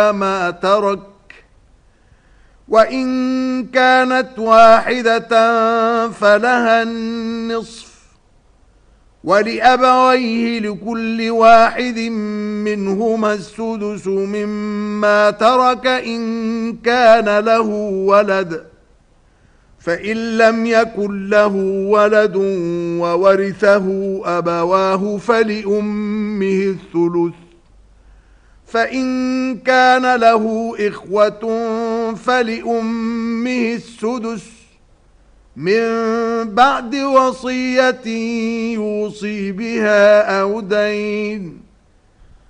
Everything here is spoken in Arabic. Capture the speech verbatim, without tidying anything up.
ما ترك، وإن كانت واحدة فلها النصف، ولأبويه لكل واحد منهما السدس مما ترك إن كان له ولد، فإن لم يكن له ولد وورثه أبواه فلأمه الثلث، فإن كان له إخوة فلأمه السدس من بعد وصية يوصي بها أو دين.